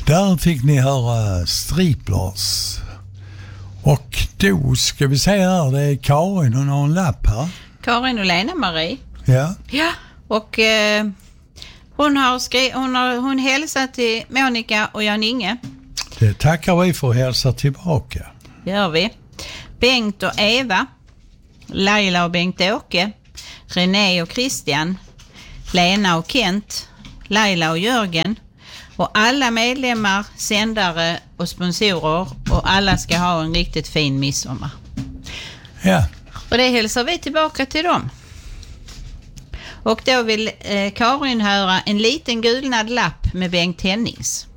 Där fick ni höra Striplers. Och då ska vi se här, det är Karin, hon har en lapp här. Karin och Lena-Marie. Ja. Ja, och hon hälsar till Monica och Jan-Inge. Det tackar vi för att hälsa tillbaka. Gör vi. Bengt och Eva. Laila och Bengt-Åke. René och Christian. Lena och Kent. Laila och Jörgen. Och alla medlemmar, sändare och sponsorer. Och alla ska ha en riktigt fin midsommar. Ja. Och det hälsar vi tillbaka till dem. Och då vill Karin höra en liten gulnad lapp med Bengt Hennings.